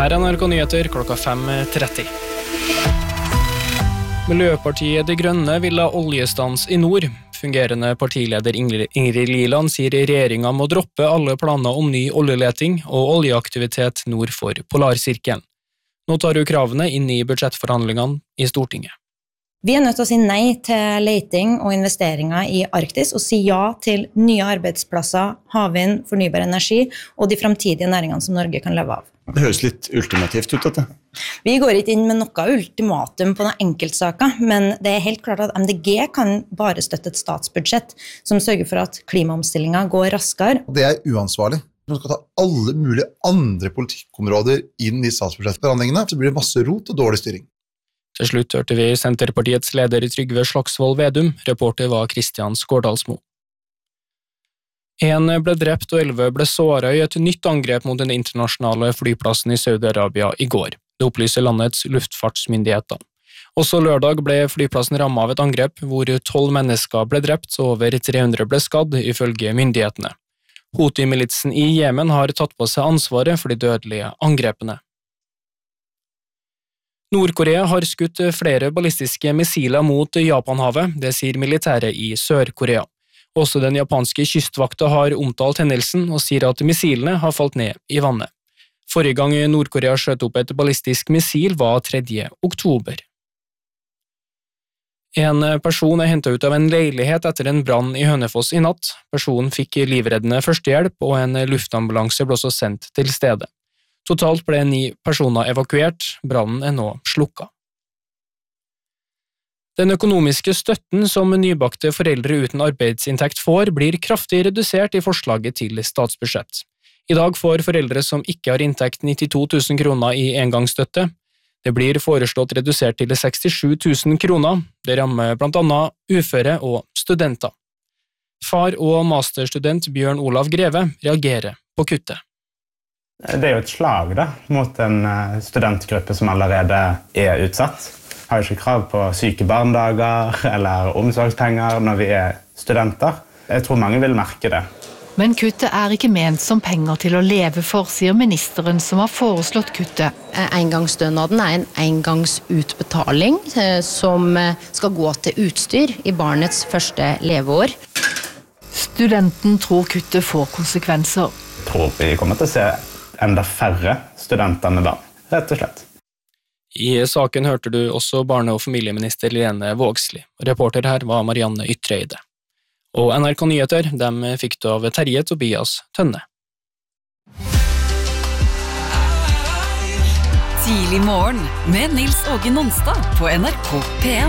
Her NRK Nyheter klokka 5:30. Miljøpartiet De Grønne vil ha oljestans i nord. Fungerende partileder Ingrid Liland sier regjeringen må droppe alle planer om ny oljeleting og oljeaktivitet nord for Polarsirkelen. Nå tar hun kravene inn i budsjettforhandlingene i Stortinget. Vi nødt til å si nei til leting og investeringer i Arktis og si ja til nye arbeidsplasser, havvind, fornybar energi og de fremtidige næringene som Norge kan leve av. Det høres litt ultimativt ut, dette. Vi går ikke inn med noe ultimatum på noen enkeltsaker, men det er helt klart at MDG kan bare støtte et statsbudsjett som sørger for at klimaomstillingen går raskere. Det er uansvarlig. Når man skal ta alle mulige andre politikkområder inn i statsbudsjettforhandlingene, så blir det masse rot og dårlig styring. Til slutt hørte vi Senterpartiets leder Trygve Slagsvold Vedum, reporter var Kristian Skårdalsmo. En ble drept og 11 ble såret i et nytt angrep mot den internasjonale flyplassen i Saudi-Arabia i går. Det opplyser landets luftfartsmyndigheter. Også lørdag ble flyplassen rammet av et angrep hvor 12 mennesker ble drept og over 300 ble skadd, ifølge myndighetene. Houthi-militsen i Jemen har tatt på seg ansvaret for de dødelige angrepene. Nord-Korea har skutt flere ballistiske missiler mot Japanhavet, det sier militæret i Sør-Korea. Også den japanske kystvakta har omtalt hendelsen og sier at missilene har falt ned i vannet. Forrige gang Nord-Korea skjøt opp et ballistisk missil var 3. oktober. En person er hentet ut av en leilighet etter en brann i Hønefoss i natt. Personen fikk livreddende førstehjelp, og en luftambulanse ble også sendt til stedet. Totalt ble 9 personer evakuert, brannen er nå slukket. Den økonomiske støtten som nybakte foreldre uten arbeidsinntekt får, blir kraftig redusert i forslaget til statsbudsjett. I dag får foreldre som ikke har inntekt 92 000 kroner i engangsstøtte. Det blir foreslått redusert til 67 000 kroner. Det rammer blant annet uføre og studenter. Far og masterstudent Bjørn Olav Greve reagerer på kuttet. Det er jo et slag mot en studentgruppe som allerede er utsatt. Har jo ikke krav på sykebarndager eller omsorgspenger når vi er studenter. Jeg tror mange vil merke det. Men kuttet er ikke ment som penger til å leve for, sier ministeren som har foreslått kuttet. Engangsstønaden er en engangsutbetaling som skal gå til utstyr i barnets første leveår. Studenten tror kuttet får konsekvenser. Jeg tror vi kommer til å se enda færre studenter med barn, rett og slett. I saken hørte du også barne- og familieminister Lene Vågsli. Reporter her var Marianne Ytreide. Og NRK Nyheter, dem fikk du av Terje Tobias Tønne. Tidlig morgen med Nils Åge Nonstad på NRK P1.